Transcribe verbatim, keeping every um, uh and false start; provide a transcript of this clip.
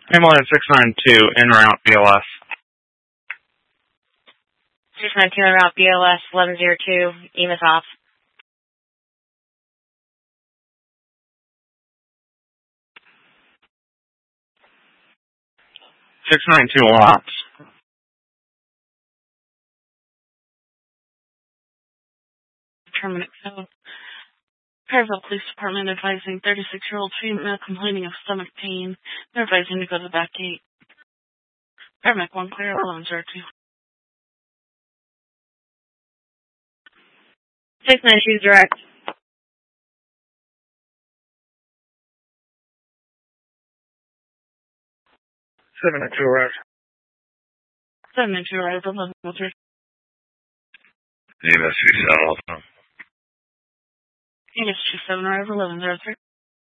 Ambulance six nine two, en route, B L S. six nine two, en route, B L S, eleven zero two, E M S off. six nine two, ops. Terminate code. Perryville Police Department advising thirty-six-year-old female complaining of stomach pain. They're advising to go to the back gate. Paramedic one clear, eleven zero two. six nine two direct. seven nine two arrived. seven nine two arrived, eleven zero three. E M S two seven Alpha. E M S two seven arrived, eleven zero three.